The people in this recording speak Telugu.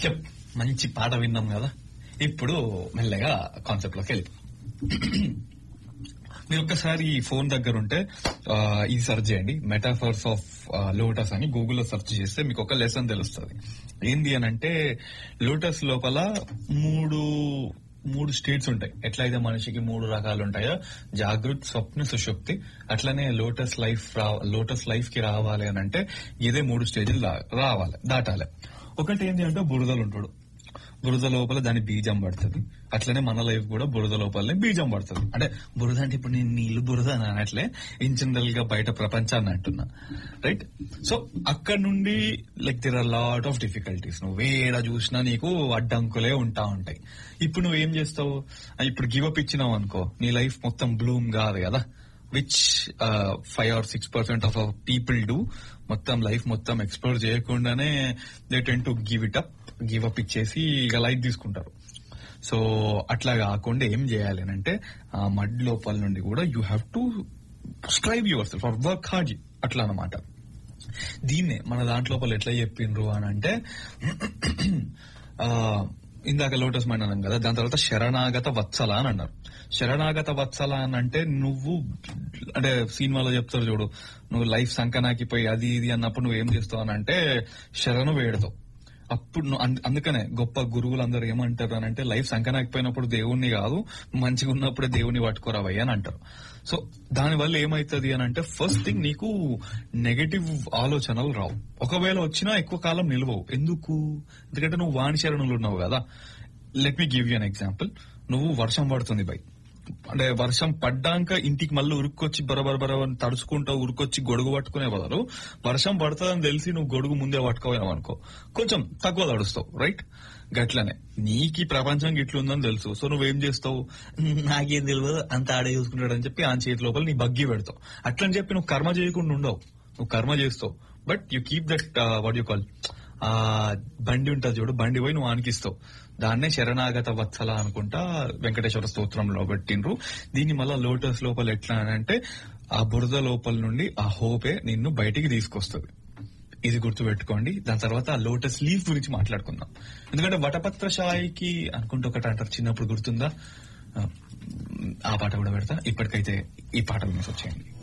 చెప్ మంచి పాట విన్నాం కదా, ఇప్పుడు మెల్లగా కాన్సెప్ట్ లోకి వెళ్ళిపో. మీరు ఒక్కసారి ఫోన్ దగ్గర ఉంటే ఇది సెర్చ్ చేయండి, మెటాఫర్స్ ఆఫ్ లోటస్ అని గూగుల్లో సెర్చ్ చేస్తే మీకు ఒక లెసన్ తెలుస్తుంది. ఏంది అని అంటే, లోటస్ లోపల మూడు స్టేట్స్ ఉంటాయి. ఎట్లయితే మనిషికి 3 రకాలు ఉంటాయో, జాగృత్, స్వప్న, సుషుప్తి, అట్లనే లోటస్ లైఫ్ కి రావాలి అని అంటే ఇదే 3 స్టేజ్లు దాటాలి. ఒకటి ఏంటి అంటే బురదలు ఉంటాడు, బురద లోపల దాని బీజం పడుతుంది. అట్లనే మన లైఫ్ కూడా బురద లోపలనే బీజం పడుతుంది. అంటే బురద అంటే ఇప్పుడు నేను నీళ్లు బురద అని అనట్లే, ఇన్ జనరల్ గా బయట ప్రపంచాన్ని అంటున్నా, రైట్? సో అక్కడ నుండి like there are lot of difficulties. నువ్వు ఏడా చూసినా నీకు అడ్డంకులే ఉంటాయి. ఇప్పుడు నువ్వేం చేస్తావు? ఇప్పుడు గివప్ ఇచ్చినావు అనుకో, నీ లైఫ్ మొత్తం బ్లూమ్ కాదు కదా, which 5 or 6% of people do. మొత్తం లైఫ్ మొత్తం ఎక్స్ప్లోర్ చేయకుండానే they tend to give up ఇచ్చేసి ఇక లైట్ తీసుకుంటారు. సో అట్లా కాకుండా ఏం చేయాలి అని అంటే, ఆ మడ్ లోపల నుండి కూడా you have to strive your self are work hard, అట్లా అన్నమాట. దీన్నే మన దాంట్లోపల ఎట్లా చెప్పిండ్రు అని అంటే, ఇందాక లోటస్ మైండ్ అన్నాం కదా, దాని తర్వాత శరణాగత వత్సల అని అన్నారు. శరణాగత వత్సల అని అంటే, నువ్వు అంటే సినిమాలో చెప్తారు చూడు, నువ్వు లైఫ్ సంకనాకిపోయి అది ఇది అన్నప్పుడు నువ్వు ఏం చేస్తావు అని అంటే శరణు వేడతావు. అప్పుడు అందుకనే గొప్ప గురువులు అందరూ ఏమంటారు అని అంటే, లైఫ్ సంకనాకిపోయినప్పుడు దేవుణ్ణి కాదు, మంచిగా ఉన్నప్పుడే దేవుణ్ణి పట్టుకోరావయ్య అని అంటారు. సో దానివల్ల ఏమైతుంది అని అంటే, ఫస్ట్ థింగ్ నీకు నెగటివ్ ఆలోచనలు రావు. ఒకవేళ వచ్చినా ఎక్కువ కాలం నిలవవు. ఎందుకంటే నువ్వు వాణి శరణులు ఉన్నావు కదా. Let me give you an example. నువ్వు వర్షం పడుతుంది అంటే వర్షం పడ్డాక ఇంటికి మళ్ళీ ఉరుక్కొచ్చి బరబర తడుచుకుంటావు, ఉరుకొచ్చి గొడుగు పట్టుకునే బదులు వర్షం పడుతుందని తెలిసి నువ్వు గొడుగు ముందే పట్టుకోవావు అనుకో, కొంచెం తక్కువ తడుస్తావు, రైట్? గట్లనే నీకు ప్రపంచం గిట్లుందని తెలుసు. సో నువ్వేం చేస్తావు, నాకేం తెలియదు అంత ఆడే చూసుకుంటాడు అని చెప్పి ఆ చేతి లోపల నీ బగ్గి పెడతావు. అట్లని చెప్పి నువ్వు కర్మ చేయకుండా ఉండవు, నువ్వు కర్మ చేస్తావు. But you keep that what you call, ఆ బండి ఉంటుంది చూడు, బండి పోయి నువ్వు ఆనికిస్తావు. దాన్నే శరణాగత వత్సల అనుకుంటా వెంకటేశ్వర స్తోత్రంలో పెట్టిండ్రు. దీన్ని మళ్ళా లోటస్ లోపల ఎట్లా అని అంటే, ఆ బురద లోపల నుండి ఆ హోపే నిన్ను బయటికి తీసుకొస్తుంది. ఇది గుర్తు పెట్టుకోండి. దాని తర్వాత ఆ లోటస్ లీఫ్ గురించి మాట్లాడుకుందాం. ఎందుకంటే వటపత్ర షాయికి అనుకుంటూ ఒకటి అంటారు, చిన్నప్పుడు గుర్తుందా? ఆ పాట కూడా పెడతా. ఇప్పటికైతే ఈ పాటలు మిస్ వచ్చేయండి.